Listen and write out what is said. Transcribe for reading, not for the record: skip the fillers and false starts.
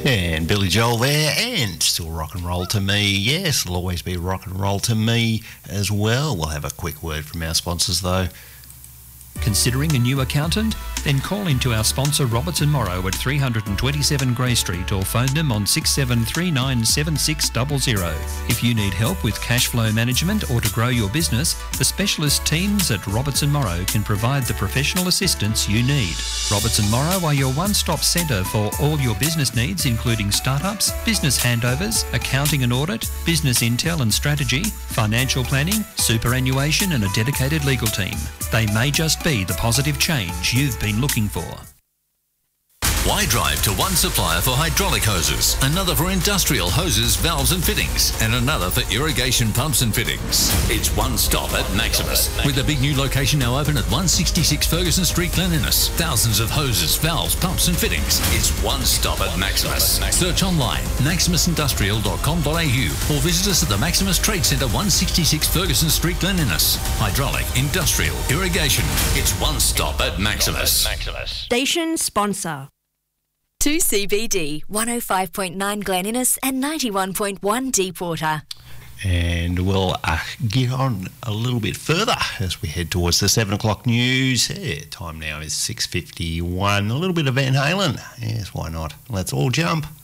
And Billy Joel there, and still rock and roll to me. Yes, it'll always be rock and roll to me as well. We'll have a quick word from our sponsors though. Considering a new accountant? Then call into our sponsor Robertson Morrow at 327 Grey Street or phone them on 67397600. If you need help with cash flow management or to grow your business, the specialist teams at Robertson Morrow can provide the professional assistance you need. Robertson Morrow are your one-stop centre for all your business needs, including startups, business handovers, accounting and audit, business intel and strategy, financial planning, superannuation and a dedicated legal team. They may just be the positive change you've been looking for. Why drive to one supplier for hydraulic hoses, another for industrial hoses, valves and fittings, and another for irrigation pumps and fittings? It's one stop at Maximus. With a big new location now open at 166 Ferguson Street, Glen Innes. Thousands of hoses, valves, pumps and fittings. It's one stop at Maximus. Search online, maximusindustrial.com.au or visit us at the Maximus Trade Centre, 166 Ferguson Street, Glen Innes. Hydraulic, industrial, irrigation. It's one stop at Maximus. Station sponsor. 2CBD, 105.9 Glen Innes and 91.1 Deepwater. And we'll get on a little bit further as we head towards the 7 o'clock news. Time now is 6:51. A little bit of Van Halen. Yes, why not? Let's all jump.